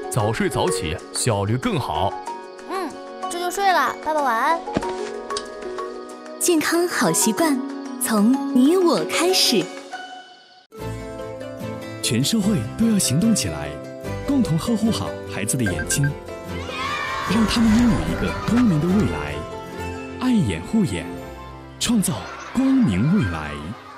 早睡早起效率更好。 这就睡了，爸爸晚安。 健康好习惯，从你我开始。 全社会都要行动起来，共同呵护好孩子的眼睛，让他们拥有一个光明的未来。爱眼护眼，创造光明未来。